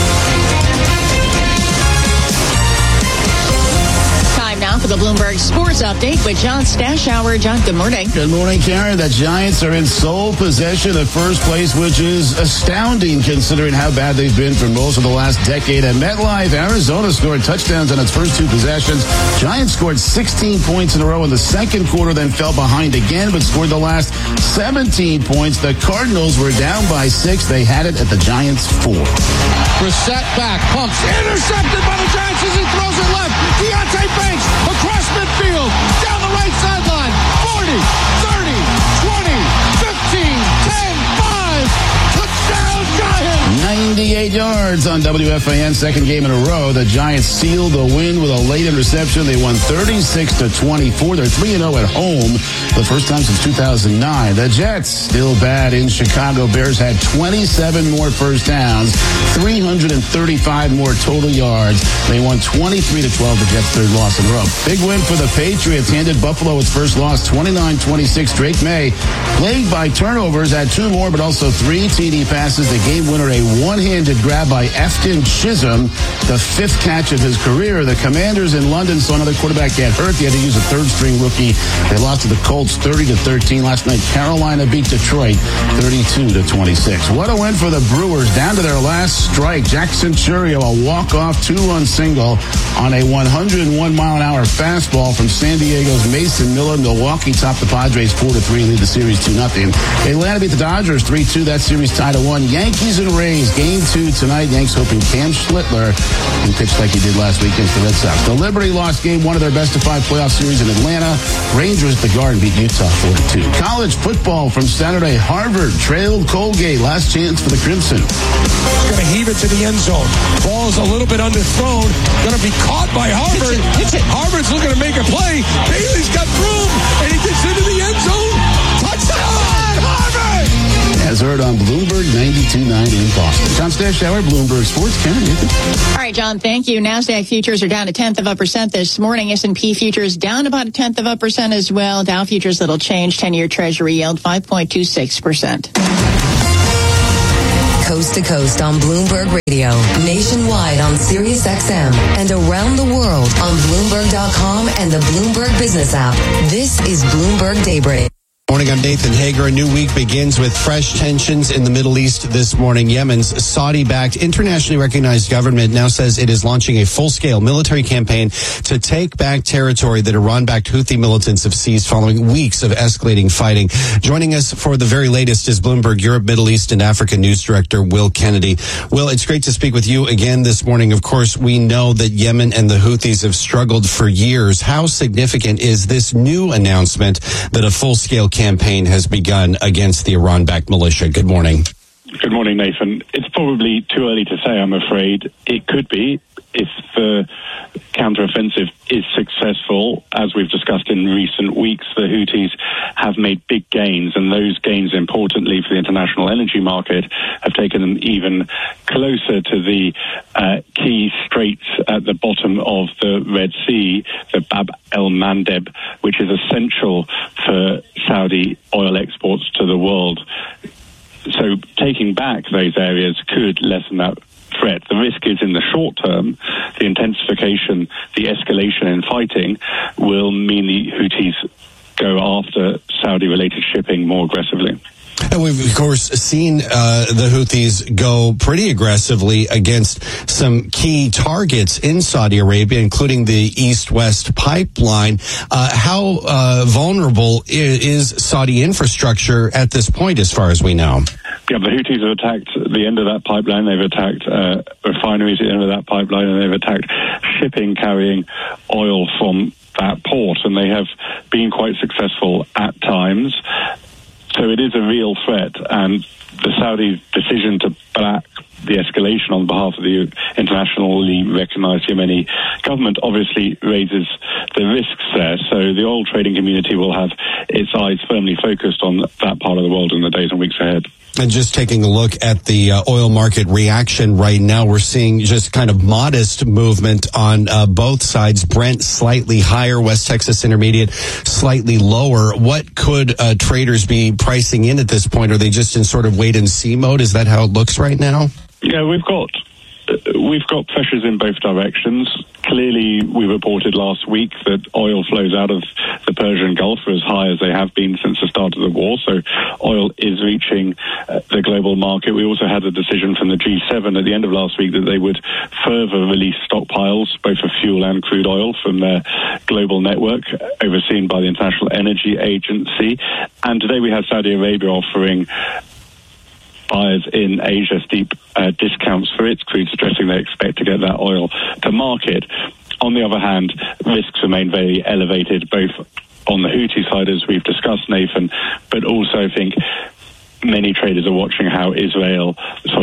Now for the Bloomberg Sports Update with John Stashower. John, good morning. Good morning, Karen. The Giants are in sole possession of first place, which is astounding considering how bad they've been for most of the last decade. At MetLife, Arizona scored touchdowns on its first two possessions. Giants scored 16 points in a row in the second quarter, then fell behind again, but scored the last 17 points. The Cardinals were down by 6. They had it at the Giants' 4. Brissett back, pumps, intercepted by the Giants as he throws it left. Deontay Banks across midfield, down the right sideline, 40, 30, 20, 15, 10, 5, touchdown Giants! 98 yards on WFAN, second game in a row. The Giants sealed the win with a late interception. They won 36-24. They're 3-0 at home, the first time since 2009. The Jets, still bad in Chicago. Bears had 27 more first downs, 335 more total yards. They won 23-12, the Jets' third loss in a row. Big win for the Patriots, handed Buffalo its first loss, 29-26. Drake May, plagued by turnovers, had 2 more, but also 3 TD passes. The game winner, a one-handed grab by Efton Chisholm, the 5th catch of his career. The Commanders in London saw another quarterback get hurt. They had to use a third-string rookie. They lost to the Colts 30-13. Last night, Carolina beat Detroit 32-26. What a win for the Brewers, down to their last strike. Jackson Churio, a walk-off 2-run single on a 101-mile-an-hour fastball from San Diego's Mason Miller. Milwaukee topped the Padres 4-3, lead the series 2-0. Atlanta beat the Dodgers 3-2. That series tied at 1. Yankees and Rays, Game 2 tonight. Yanks hoping Cam Schlittler can pitch like he did last week against the Red Sox. The Liberty lost Game 1 of their best-of-5 playoff series in Atlanta. Rangers at the Garden beat Utah 4-2. College football from Saturday. Harvard trailed Colgate. Last chance for the Crimson. Going to heave it it to the end zone. Ball's a little bit underthrown. Going to be caught by Harvard. Hits it. Harvard's looking to make a play. Bailey's got room, and he gets into the end zone. Touchdown, Harvard! As heard on Bloomberg 92.9 in Boston. John Stashower, Bloomberg Sports. Karen, all right, John, thank you. NASDAQ futures are down 0.1% this morning. S&P futures down about 0.1% as well. Dow futures little change. 10-year Treasury yield 5.26%. Coast to coast on Bloomberg Radio, nationwide on Sirius XM, and around the world on Bloomberg.com and the Bloomberg Business app. This is Bloomberg Daybreak. Morning, I'm Nathan Hager. A new week begins with fresh tensions in the Middle East this morning. Yemen's Saudi-backed, internationally recognized government now says it is launching a full-scale military campaign to take back territory that Iran-backed Houthi militants have seized following weeks of escalating fighting. Joining us for the very latest is Bloomberg Europe, Middle East, and Africa News Director Will Kennedy. Will, it's great to speak with you again this morning. Of course, we know that Yemen and the Houthis have struggled for years. How significant is this new announcement that a full-scale campaign has begun against the Iran-backed militia? Good morning. Good morning, Nathan. It's probably too early to say, I'm afraid. It could be if the counteroffensive is successful. As we've discussed in recent weeks, the Houthis have made big gains, and those gains, importantly for the international energy market, have taken them even closer to the key straits at the bottom of the Red Sea, the Bab el-Mandeb, which is essential for Saudi oil exports to the world. So taking back those areas could lessen that threat. The risk is in the short term, the intensification, the escalation in fighting will mean the Houthis go after Saudi-related shipping more aggressively. And we've, of course, seen the Houthis go pretty aggressively against some key targets in Saudi Arabia, including the East-West pipeline. How vulnerable is Saudi infrastructure at this point, as far as we know? Yeah, the Houthis have attacked the end of that pipeline. They've attacked refineries at the end of that pipeline, and they've attacked shipping carrying oil from that port, and they have been quite successful at times. So it is a real threat, and the Saudi decision to back the escalation on behalf of the internationally recognized Yemeni government obviously raises the risks there. So the oil trading community will have its eyes firmly focused on that part of the world in the days and weeks ahead. And just taking a look at the oil market reaction right now, we're seeing just kind of modest movement on both sides. Brent slightly higher, West Texas Intermediate slightly lower. What could traders be pricing in at this point? Are they just in sort of wait and see mode? Is that how it looks right now? Yeah, we've got pressures in both directions. Clearly, we reported last week that oil flows out of the Persian Gulf are as high as they have been since the start of the war. So oil is reaching the global market. We also had a decision from the G7 at the end of last week that they would further release stockpiles, both of fuel and crude oil, from their global network, overseen by the International Energy Agency. And today we have Saudi Arabia offering buyers in Asia steep discounts for its crude, suggesting they expect to get that oil to market. On the other hand, risks remain very elevated, both on the Houthi side, as we've discussed, Nathan, but also I think many traders are watching how Iran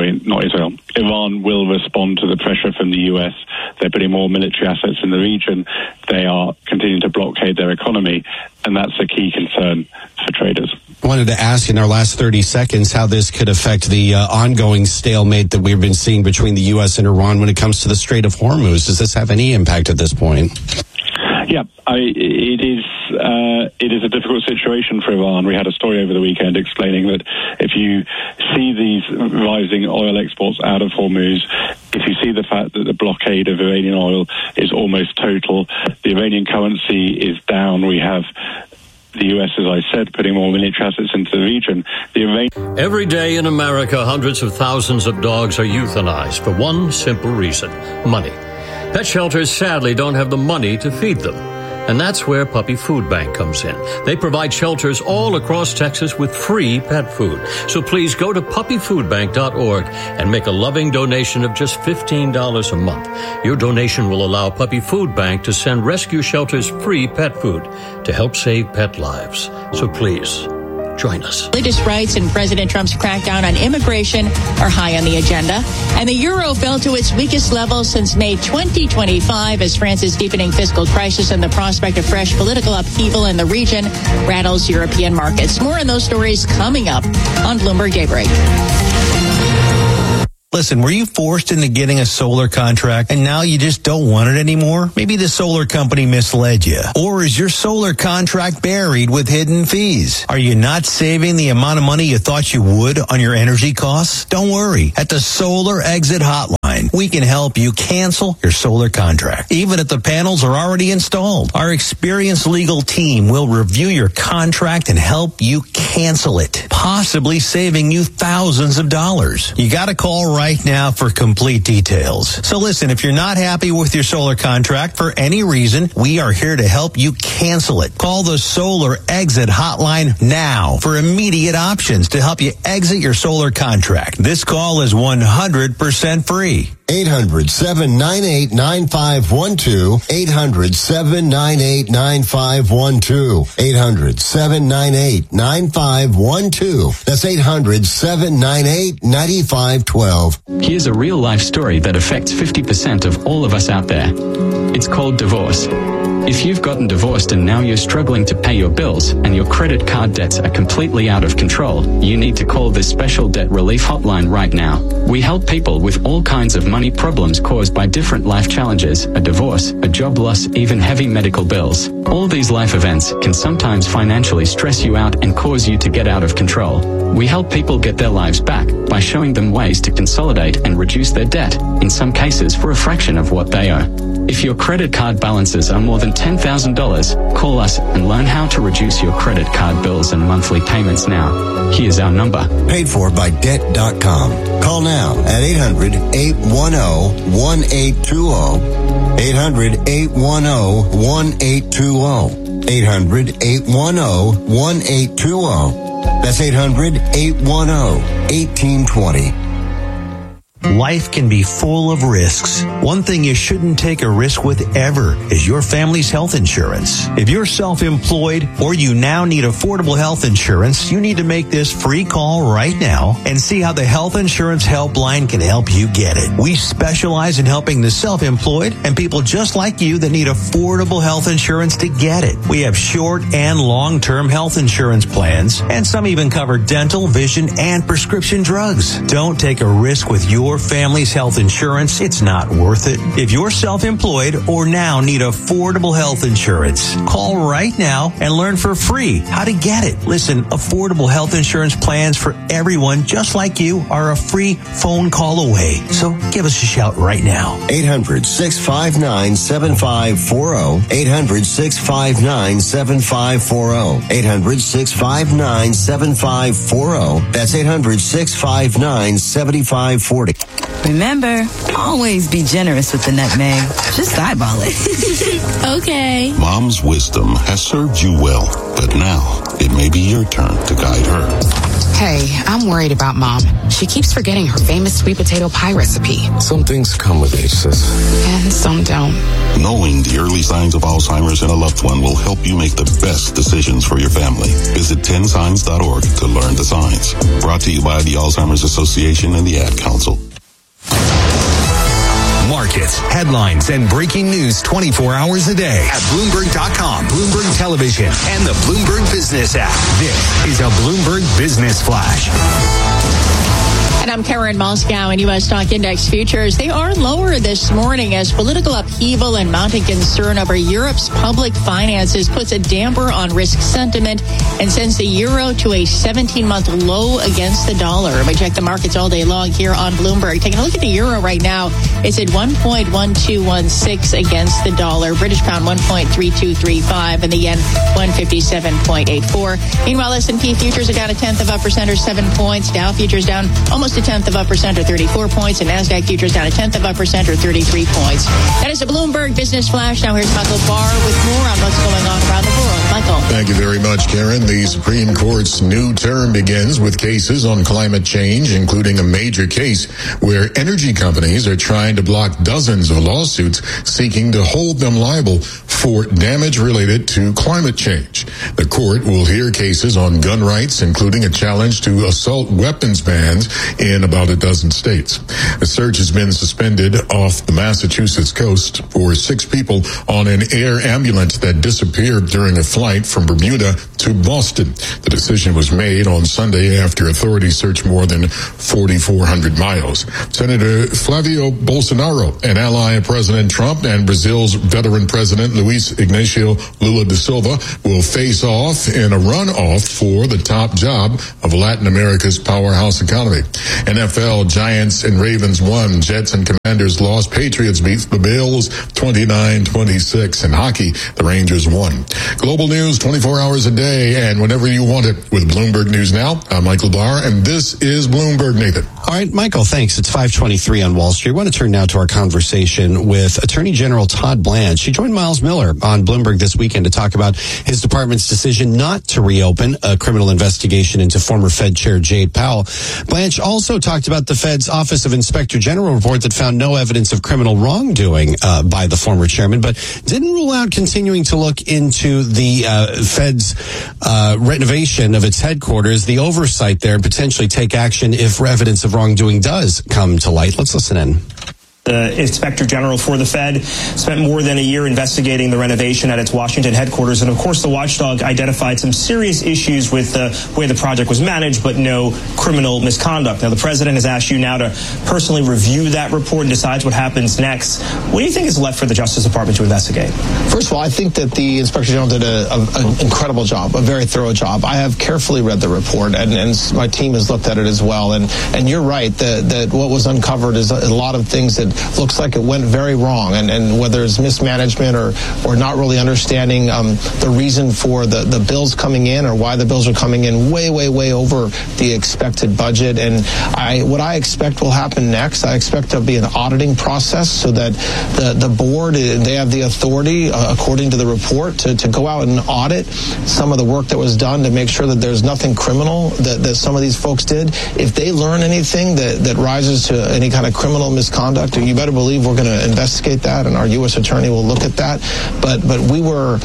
will respond to the pressure from the US. They're putting more military assets in the region. They are continuing to blockade their economy, and that's a key concern for traders. I wanted to ask in our last 30 seconds how this could affect the ongoing stalemate that we've been seeing between the U.S. and Iran when it comes to the Strait of Hormuz. Does this have any impact at this point? Yeah, it is a difficult situation for Iran. We had a story over the weekend explaining that if you see these rising oil exports out of Hormuz, if you see the fact that the blockade of Iranian oil is almost total, the Iranian currency is down, we have the U.S., as I said, putting more military assets into the region. Every day in America, hundreds of thousands of dogs are euthanized for one simple reason: money. Pet shelters sadly don't have the money to feed them. And that's where Puppy Food Bank comes in. They provide shelters all across Texas with free pet food. So please go to puppyfoodbank.org and make a loving donation of just $15 a month. Your donation will allow Puppy Food Bank to send rescue shelters free pet food to help save pet lives. So please, Join us. Latest rights in President Trump's crackdown on immigration are high on the agenda. And the euro fell to its weakest level since May 2025 as France's deepening fiscal crisis and the prospect of fresh political upheaval in the region rattles European markets. More on those stories coming up on Bloomberg Daybreak. Listen, were you forced into getting a solar contract and now you just don't want it anymore? Maybe the solar company misled you. Or is your solar contract buried with hidden fees? Are you not saving the amount of money you thought you would on your energy costs? Don't worry. At the Solar Exit Hotline, we can help you cancel your solar contract, even if the panels are already installed. Our experienced legal team will review your contract and help you cancel it, possibly saving you thousands of dollars. You got to call right now for complete details. So listen, if you're not happy with your solar contract for any reason, we are here to help you cancel it. Call the Solar Exit Hotline now for immediate options to help you exit your solar contract. This call is 100% free. 800-798-9512. 800-798-9512. 800-798-9512. That's 800-798-9512. Here's a real-life story that affects 50% of all of us out there. It's called divorce. If you've gotten divorced and now you're struggling to pay your bills and your credit card debts are completely out of control, you need to call this special debt relief hotline right now. We help people with all kinds of money problems caused by different life challenges, a divorce, a job loss, even heavy medical bills. All these life events can sometimes financially stress you out and cause you to get out of control. We help people get their lives back by showing them ways to consolidate and reduce their debt, in some cases for a fraction of what they owe. If your credit card balances are more than $10,000, call us and learn how to reduce your credit card bills and monthly payments now. Here's our number. Paid for by Debt.com. Call now at 800-810-1820. 800-810-1820. 800-810-1820. That's 800-810-1820. Life can be full of risks. One thing you shouldn't take a risk with ever is your family's health insurance. If you're self-employed or you now need affordable health insurance, you need to make this free call right now and see how the Health Insurance Helpline can help you get it. We specialize in helping the self-employed and people just like you that need affordable health insurance to get it. We have short and long-term health insurance plans, and some even cover dental, vision, and prescription drugs. Don't take a risk with your family's health insurance. It's not worth it. If you're self-employed or now need affordable health insurance, call right now and learn for free how to get it. Listen, affordable health insurance plans for everyone just like you are a free phone call away. So give us a shout right now. 800-659-7540. 800-659-7540. 800-659-7540. That's 800-659-7540. Remember, always be generous with the nutmeg. Just eyeball it. Okay. Mom's wisdom has served you well, but now it may be your turn to guide her. Hey, I'm worried about Mom. She keeps forgetting her famous sweet potato pie recipe. Some things come with age, sis. And some don't. Knowing the early signs of Alzheimer's in a loved one will help you make the best decisions for your family. Visit 10signs.org to learn the signs. Brought to you by the Alzheimer's Association and the Ad Council. Markets, headlines, and breaking news 24 hours a day at Bloomberg.com, Bloomberg Television, and the Bloomberg Business app. This is a Bloomberg Business Flash. And I'm Karen Moscow in U.S. stock index futures. They are lower this morning as political upheaval and mounting concern over Europe's public finances puts a damper on risk sentiment and sends the euro to a 17-month low against the dollar. We check the markets all day long here on Bloomberg. Taking a look at the euro right now, it's at 1.1216 against the dollar. British pound 1.3235 and the yen 157.84. Meanwhile, S&P futures are down 0.1% or 7 points. Dow futures down almost 0.1% or 34 points, and NASDAQ futures down 0.1% or 33 points. That is a Bloomberg Business Flash. Now here's Michael Barr with more on what's going on around the world. Michael. Thank you very much, Karen. The Supreme Court's new term begins with cases on climate change, including a major case where energy companies are trying to block dozens of lawsuits seeking to hold them liable for damage related to climate change. The court will hear cases on gun rights, including a challenge to assault weapons bans in about a dozen states. A search has been suspended off the Massachusetts coast for 6 people on an air ambulance that disappeared during a flight from Bermuda to Boston. The decision was made on Sunday after authorities searched more than 4,400 miles. Senator Flavio Bolsonaro, an ally of President Trump, and Brazil's veteran president Luiz Ignacio Lula da Silva will face off in a runoff for the top job of Latin America's powerhouse economy. NFL, Giants and Ravens won. Jets and Commanders lost. Patriots beat the Bills 29-26. In hockey, the Rangers won. Global news 24 hours a day and whenever you want it with Bloomberg News Now. I'm Michael Barr, and this is Bloomberg. Nathan. All right, Michael, thanks. It's 5:23 on Wall Street. I want to turn now to our conversation with Attorney General Todd Blanche. He joined Miles Miller on Bloomberg this weekend to talk about his department's decision not to reopen a criminal investigation into former Fed Chair Jay Powell. Blanche also talked about the Fed's Office of Inspector General report that found no evidence of criminal wrongdoing by the former chairman, but didn't rule out continuing to look into the Fed's renovation of its headquarters, the oversight there, and potentially take action if evidence of wrongdoing does come to light. Let's listen in. The Inspector General for the Fed spent more than a year investigating the renovation at its Washington headquarters. And of course, the watchdog identified some serious issues with the way the project was managed, but no criminal misconduct. Now, the president has asked you now to personally review that report and decide what happens next. What do you think is left for the Justice Department to investigate? First of all, I think that the Inspector General did an incredible job, a very thorough job. I have carefully read the report, and my team has looked at it as well. And you're right that what was uncovered is a lot of things that looks like it went very wrong, and whether it's mismanagement or not really understanding the reason for the bills coming in or why the bills are coming in way over the expected budget. And what I expect will happen next, I expect there'll be an auditing process so that the board, they have the authority, according to the report, to go out and audit some of the work that was done to make sure that there's nothing criminal that some of these folks did. If they learn anything that rises to any kind of criminal misconduct, you better believe we're going to investigate that, and our U.S. attorney will look at that. But we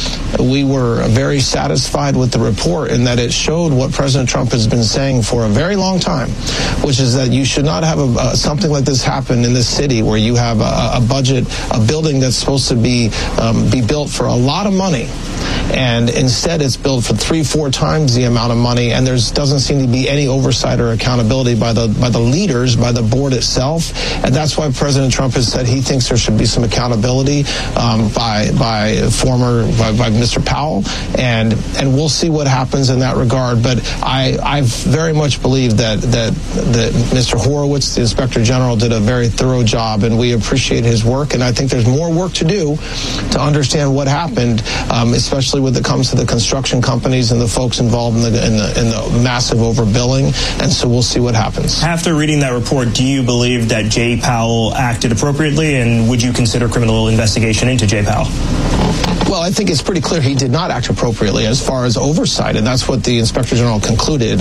were very satisfied with the report in that it showed what President Trump has been saying for a very long time, which is that you should not have something like this happen in this city where you have a budget, a building that's supposed to be built for a lot of money, and instead it's built for 3-4 times the amount of money, and there doesn't seem to be any oversight or accountability by the leaders, by the board itself. And that's why President Trump has said he thinks there should be some accountability by Mr. Powell, and we'll see what happens in that regard. But I very much believe that Mr. Horowitz, the Inspector General, did a very thorough job, and we appreciate his work. And I think there's more work to do to understand what happened, especially when it comes to the construction companies and the folks involved in the massive overbilling. And so we'll see what happens. After reading that report, do you believe that Jay Powell acted appropriately, and would you consider criminal investigation into Jay Powell? Well, I think it's pretty clear he did not act appropriately as far as oversight, and that's what the Inspector General concluded.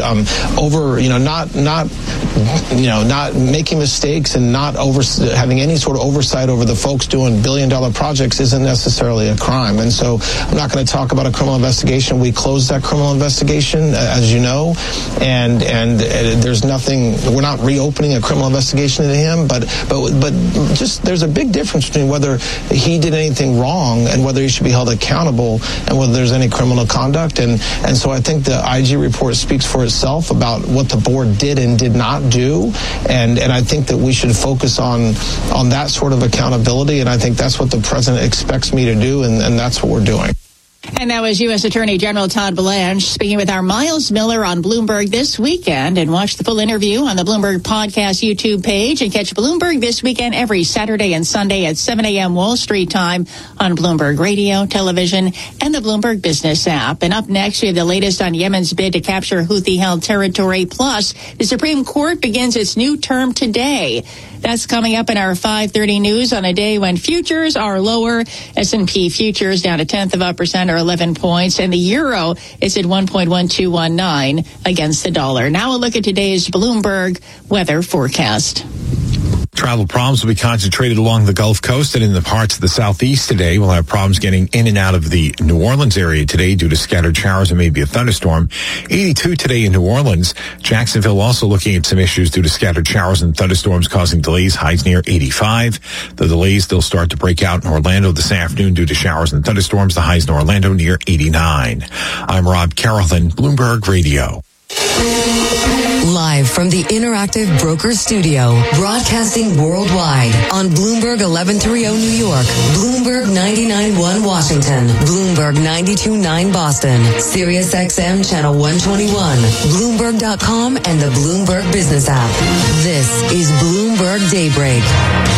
Not making mistakes and not having any sort of oversight over the folks doing billion-dollar projects isn't necessarily a crime. And so I'm not going to talk about a criminal investigation. We closed that criminal investigation, as you know, and there's nothing. We're not reopening a criminal investigation into him, but just there's a big difference between whether he did anything wrong and whether he should be held accountable and whether there's any criminal conduct. And so I think the IG report speaks for itself about what the board did and did not do. And I think that we should focus on that sort of accountability. And I think that's what the president expects me to do. And that's what we're doing. And that was U.S. Attorney General Todd Blanche speaking with our Miles Miller on Bloomberg This Weekend. And watch the full interview on the Bloomberg Podcast YouTube page, and catch Bloomberg This Weekend every Saturday and Sunday at 7 a.m. Wall Street time on Bloomberg Radio, television, and the Bloomberg Business app. And up next, we have the latest on Yemen's bid to capture Houthi-held territory. Plus, the Supreme Court begins its new term today. That's coming up in our 5:30 news on a day when futures are lower. S&P futures down 0.1% or 11 points, and the euro is at 1.1219 against the dollar. Now a look at today's Bloomberg weather forecast. Travel problems will be concentrated along the Gulf Coast and in the parts of the southeast today. We'll have problems getting in and out of the New Orleans area today due to scattered showers and maybe a thunderstorm. 82 today in New Orleans. Jacksonville also looking at some issues due to scattered showers and thunderstorms causing delays. Highs near 85. The delays, they'll start to break out in Orlando this afternoon due to showers and thunderstorms. The highs in Orlando near 89. I'm Rob Carrollton, Bloomberg Radio. Live from the Interactive Brokers Studio, broadcasting worldwide on Bloomberg 1130 New York, Bloomberg 99.1 Washington, Bloomberg 92.9 Boston, Sirius XM Channel 121, Bloomberg.com and the Bloomberg Business app. This is Bloomberg Daybreak.